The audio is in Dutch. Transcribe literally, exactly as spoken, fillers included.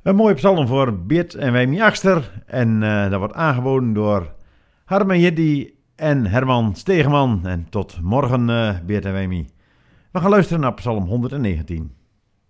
Een mooie psalm voor Beert en Wemi Akster. En uh, dat wordt aangeboden door Harmen Jiddy en Herman Stegeman. En tot morgen, uh, Beert en Wemi. We gaan luisteren naar psalm honderdnegentien.